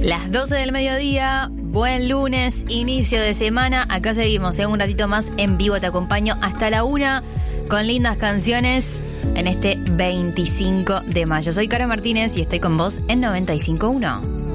Las 12 del mediodía, buen lunes, inicio de semana. Acá seguimos, un ratito más en vivo. Te acompaño hasta la 1 con lindas canciones en este 25 de mayo. Soy Caro Martínez y estoy con vos en 95.1.